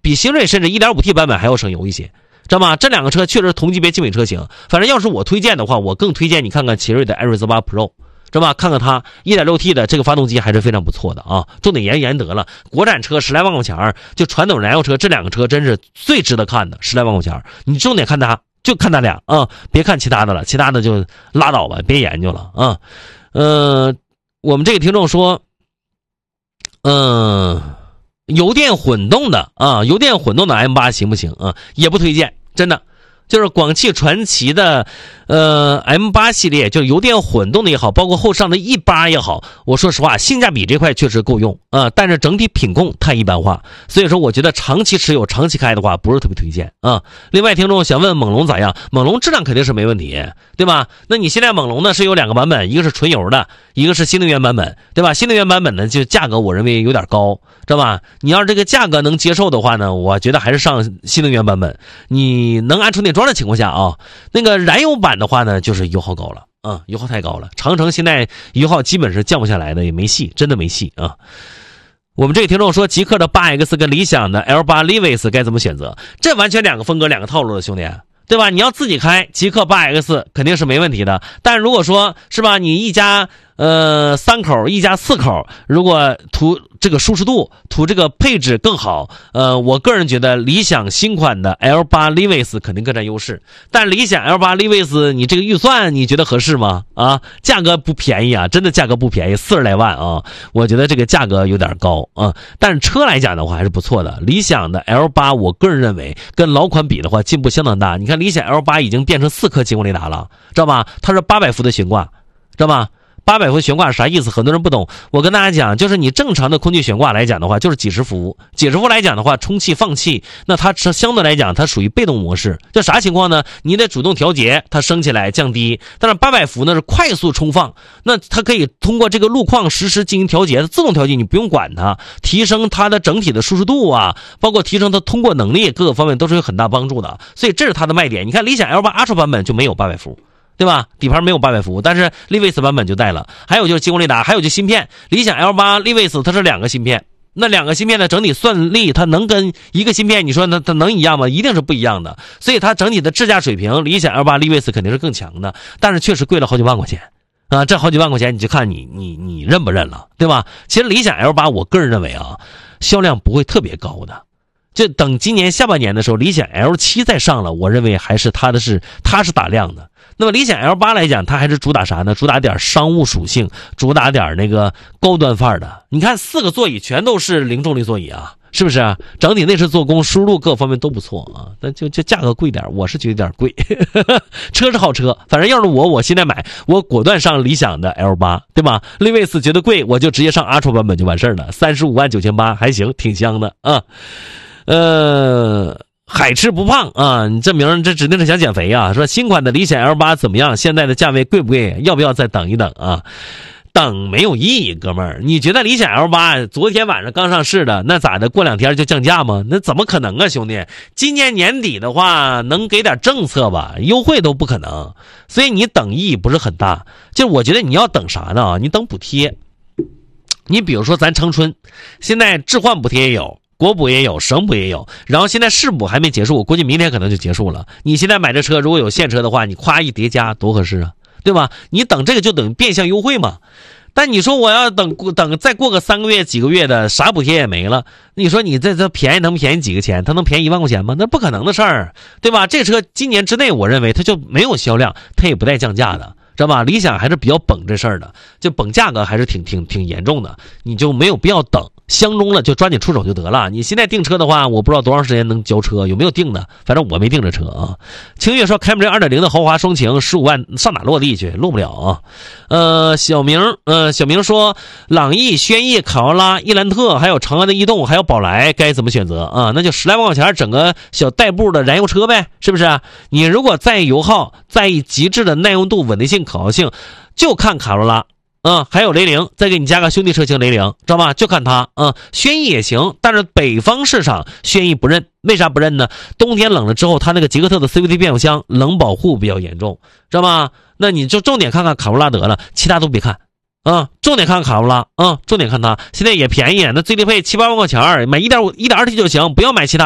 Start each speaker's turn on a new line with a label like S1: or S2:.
S1: 比新锐甚至 1.5T 版本还要省油一些，知道吗？这两个车确实同级别精美车型，反正要是我推荐的话，我更推荐你看看奇瑞的艾瑞泽8 Pro， 知道吧？看看它 1.6T 的这个发动机还是非常不错的啊。重点研得了，国产车10来万块钱，就传统燃油车这两个车真是最值得看的，10来万块钱，你重点看它，就看它俩啊，别看其他的了，其他的就拉倒吧，别研究了啊。我们这个听众说，油电混动的啊，油电混动的 M8 行不行啊？也不推荐，真的。就是广汽传祺的M8 系列，就是油电混动的也好，包括后上的E8也好，我说实话性价比这块确实够用啊，但是整体品控太一般化，所以说我觉得长期持有长期开的话不是特别推荐啊。另外听众想问猛龙咋样？猛龙质量肯定是没问题，对吧？那你现在猛龙呢是有两个版本，一个是纯油的，一个是新能源版本，对吧？新能源版本呢就价格我认为有点高，知道吧？你要是这个价格能接受的话呢，我觉得还是上新能源版本，你能安充电桩的情况下啊，那个燃油版的话呢就是油耗高了啊，油耗太高了，长城现在油耗基本是降不下来的，也没戏，真的没戏啊。我们这个听众说极客的 8X 跟理想的 L8 Levis 该怎么选择？这完全两个风格两个套路的兄弟，对吧？你要自己开极客 8X 肯定是没问题的，但如果说是吧，你一家3口一家4口，如果图这个舒适度，图这个配置更好，我个人觉得理想新款的 L8 Levis 肯定更占优势。但理想 L8 Levis 你这个预算你觉得合适吗？啊，价格不便宜啊，真的价格不便宜，40来万啊，我觉得这个价格有点高啊。但是车来讲的话还是不错的，理想的 L8 我个人认为跟老款比的话进步相当大。你看理想 L8 已经变成4颗激光雷达了，知道吧？它是800伏的悬挂，知道吧？800伏悬挂是啥意思？很多人不懂。我跟大家讲，就是你正常的空气悬挂来讲的话，就是几十伏来讲的话，充气放气，那它相对来讲它属于被动模式。这啥情况呢？你得主动调节它升起来降低。但是800伏呢是快速充放，那它可以通过这个路况实时进行调节，自动调节，你不用管它，提升它的整体的舒适度啊，包括提升它通过能力，各个方面都是有很大帮助的。所以这是它的卖点。你看理想 L8 Ultra 版本就没有800伏。对吧？底盘没有800伏，但是 Levis 版本就带了。还有就是激光雷达，还有就是芯片。理想 L8 Levis 它是2个芯片，那2个芯片的整体算力，它能跟一个芯片你说它能一样吗？一定是不一样的。所以它整体的智驾水平，理想 L8 Levis 肯定是更强的，但是确实贵了好几万块钱啊！这好几万块钱，你就看你认不认了，对吧？其实理想 L8 我个人认为啊，销量不会特别高的。就等今年下半年的时候，理想 L7 再上了，我认为还是它是打量的。那么理想 L8 来讲，它还是主打啥呢？主打点商务属性，主打点那个高端范儿的。你看4个座椅全都是零重力座椅啊，是不是？整体内饰做工、输入各方面都不错啊，但就价格贵点，我是觉得有点贵。车是好车，反正要是我现在买，我果断上理想的 L8， 对吧？Levis 觉得贵，我就直接上 Ultra 版本就完事儿了，359800还行，挺香的啊。海吃不胖啊！你这名这指定是想减肥啊！说新款的理想 L8 怎么样？现在的价位贵不贵？要不要再等一等啊？等没有意义，哥们儿。你觉得理想 L8 昨天晚上刚上市的，那咋的？过2天就降价吗？那怎么可能啊，兄弟！今年年底的话，能给点政策吧？优惠都不可能，所以你等意义不是很大。就是我觉得你要等啥呢？你等补贴。你比如说咱长春，现在置换补贴也有。国补也有，省补也有，然后现在市补还没结束，我估计明天可能就结束了。你现在买这车，如果有现车的话，你夸一叠加，多合适啊，对吧？你等这个就等于变相优惠嘛。但你说我要等再过个3个月几个月的，啥补贴也没了，你说你这便宜能便宜几个钱？它能便宜1万块钱吗？那不可能的事儿，对吧？这车今年之内，我认为它就没有销量，它也不带降价的。知道吧？理想还是比较绷这事儿的，就绷价格还是挺严重的，你就没有必要等，相中了就抓紧出手就得了。你现在订车的话，我不知道多长时间能交车，有没有订的？反正我没订这车啊。清月说凯美瑞 2.0 的豪华双擎15万上哪落地去？落不了啊。小明说朗逸、轩逸、卡罗拉、伊兰特，还有长安的逸动，还有宝来，该怎么选择啊？那就10来万块钱整个小代步的燃油车呗，是不是？你如果在意油耗，在意极致的耐用度、稳定性、可靠性，就看卡罗拉。还有雷凌，再给你加个兄弟车型雷凌，知道吧？就看它轩逸也行，但是北方市场轩逸不认，为啥不认呢？冬天冷了之后，它那个杰克特的 CVT 变速箱冷保护比较严重，知道吧？那你就重点看看卡罗拉得了，其他都别看重点看卡罗拉重点看它，现在也便宜，那最低配7、8万块钱，买1.2T 就行，不要买其他。